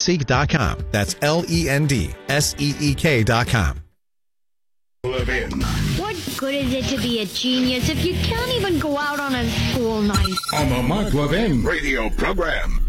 LendSeek.com. That's LendSeek.com. Levin. What good is it to be a genius if you can't even go out on a school night? On the Mark Levin radio program.